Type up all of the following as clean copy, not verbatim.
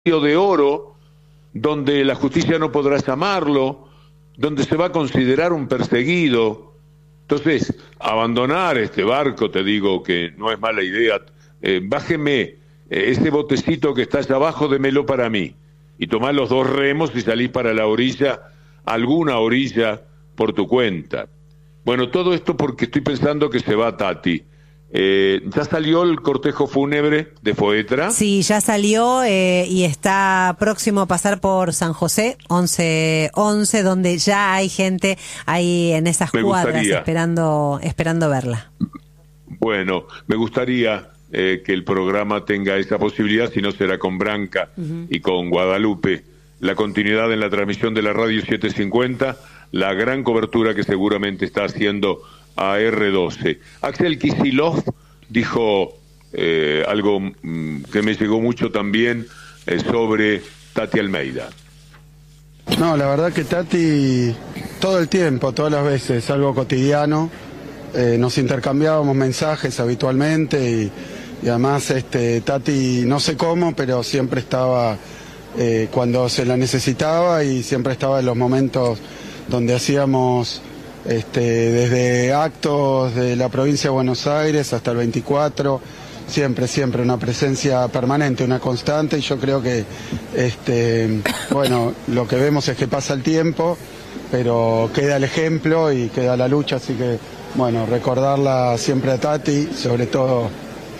de oro, donde la justicia no podrá llamarlo, donde se va a considerar un perseguido. Entonces, abandonar este barco, te digo que no es mala idea. Bájeme ese botecito que está allá abajo, démelo para mí. Y tomá los 2 remos y salís para la orilla, alguna orilla por tu cuenta. Bueno, todo esto porque estoy pensando que se va Tati. ¿Ya salió el cortejo fúnebre de Foetra? Sí, ya salió y está próximo a pasar por San José, 1111, donde ya hay gente ahí en esas cuadras esperando verla. Bueno, me gustaría que el programa tenga esa posibilidad, si no será con Branca y con Guadalupe. La continuidad en la transmisión de la Radio 750, la gran cobertura que seguramente está haciendo AR12. Axel Kicillof dijo algo que me llegó mucho también sobre Tati Almeida. No, la verdad que Tati todo el tiempo, todas las veces, algo cotidiano, nos intercambiábamos mensajes habitualmente y además Tati no sé cómo, pero siempre estaba cuando se la necesitaba y siempre estaba en los momentos donde hacíamos desde actos de la provincia de Buenos Aires hasta el 24, siempre una presencia permanente, una constante, y yo creo que bueno, lo que vemos es que pasa el tiempo, pero queda el ejemplo y queda la lucha, así que bueno, recordarla siempre a Tati, sobre todo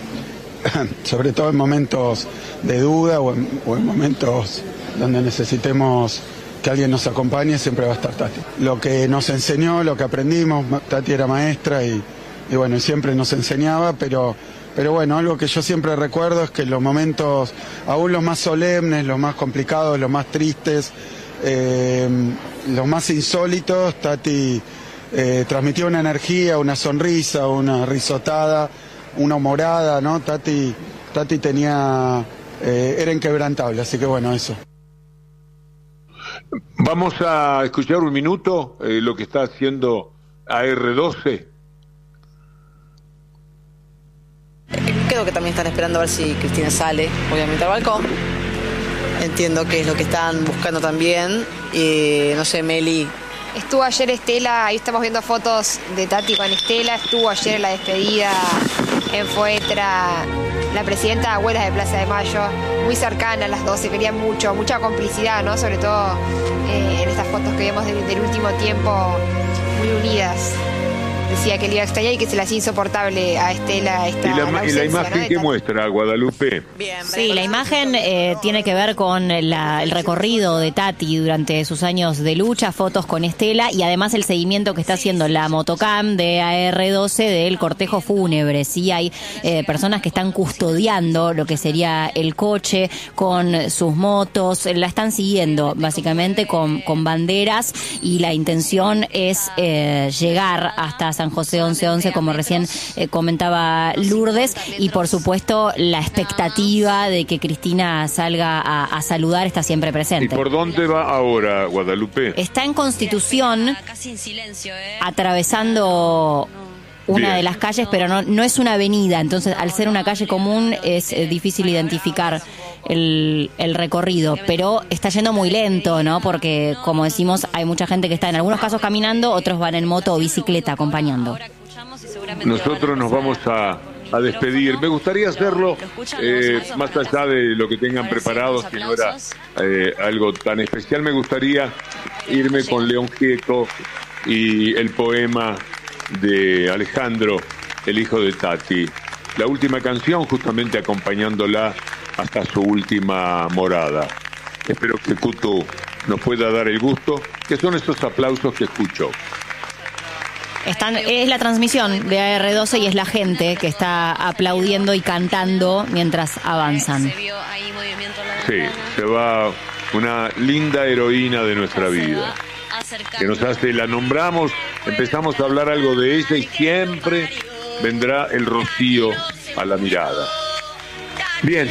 en momentos de duda o en momentos donde necesitemos que alguien nos acompañe, siempre va a estar Tati. Lo que nos enseñó, lo que aprendimos, Tati era maestra y bueno, siempre nos enseñaba, pero bueno, algo que yo siempre recuerdo es que los momentos, aún los más solemnes, los más complicados, los más tristes, los más insólitos, Tati transmitía una energía, una sonrisa, una risotada, una humorada, ¿no? Tati tenía, era inquebrantable, así que bueno, eso. Vamos a escuchar un minuto lo que está haciendo AR12. Creo que también están esperando a ver si Cristina sale, obviamente, al balcón. Entiendo que es lo que están buscando también. No sé, Meli. Estuvo ayer Estela, ahí estamos viendo fotos de Tati con Estela. Estuvo ayer en la despedida en Foetra la presidenta de Abuelas de Plaza de Mayo, muy cercana a las 12, querían mucha complicidad, ¿no? Sobre todo en estas fotos que vemos del último tiempo, muy unidas. Decía que le iba a extrañar y que se le hacía insoportable a Estela y la imagen, ¿no? ¿Qué muestra, Guadalupe? Bien, sí, la imagen tiene que ver con el recorrido de Tati durante sus años de lucha, fotos con Estela y además el seguimiento que está haciendo la motocam de AR12 del cortejo fúnebre. Sí, hay personas que están custodiando lo que sería el coche con sus motos, la están siguiendo básicamente con banderas y la intención es llegar hasta San José 1111, como recién comentaba Lourdes, y por supuesto la expectativa de que Cristina salga a saludar está siempre presente. ¿Y por dónde va ahora, Guadalupe? Está en Constitución, atravesando una de las calles, pero no es una avenida, entonces al ser una calle común es difícil identificar el recorrido, pero está yendo muy lento, ¿no? Porque, como decimos, hay mucha gente que está en algunos casos caminando, otros van en moto o bicicleta acompañando. Nosotros nos vamos a despedir. Me gustaría hacerlo más allá de lo que tengan preparado, si no era algo tan especial. Me gustaría irme con León Gieco y el poema de Alejandro, el hijo de Tati. La última canción, justamente acompañándola hasta su última morada. Espero que Cutu nos pueda dar el gusto, que son esos aplausos que escucho. Es la transmisión de AR12 y es la gente que está aplaudiendo y cantando mientras avanzan. Sí, se va una linda heroína de nuestra vida, que nos hace, la nombramos, empezamos a hablar algo de ella y siempre vendrá el rocío a la mirada. Bien,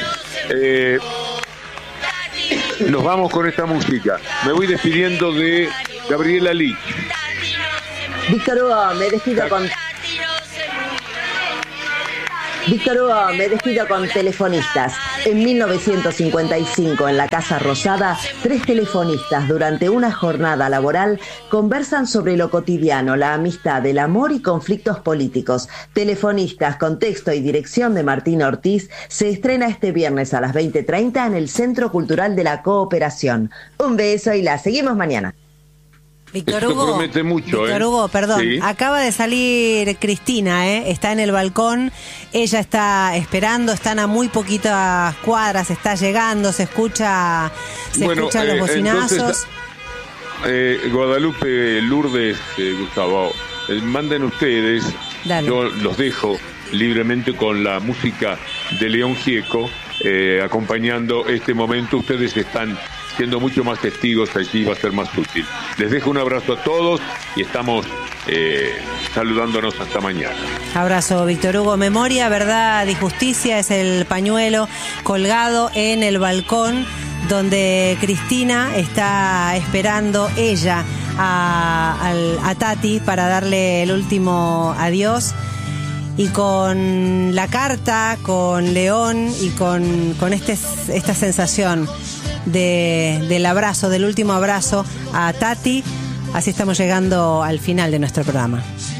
nos vamos con esta música. Me voy despidiendo de Gabriela Lich. Víctor Hugo, me despido con... Víctor Hugo, me despido con Telefonistas. En 1955, en la Casa Rosada, 3 telefonistas durante una jornada laboral conversan sobre lo cotidiano, la amistad, el amor y conflictos políticos. Telefonistas con texto y dirección de Martín Ortiz se estrena este viernes a las 20:30 en el Centro Cultural de la Cooperación. Un beso y la seguimos mañana. Víctor Hugo, promete mucho, Víctor Hugo, perdón, ¿Sí? Acaba de salir Cristina, está en el balcón, ella está esperando, están a muy poquitas cuadras, está llegando, se escuchan los bocinazos. Entonces, Guadalupe, Lourdes, Gustavo, manden ustedes, Dale. Yo los dejo libremente con la música de León Gieco, acompañando este momento. Ustedes están siendo mucho más testigos, allí va a ser más útil. Les dejo un abrazo a todos y estamos saludándonos hasta mañana. Abrazo, Víctor Hugo. Memoria, verdad y justicia es el pañuelo colgado en el balcón donde Cristina está esperando ella a Tati para darle el último adiós. Y con la carta, con León y con esta sensación del abrazo, del último abrazo a Tati, así estamos llegando al final de nuestro programa.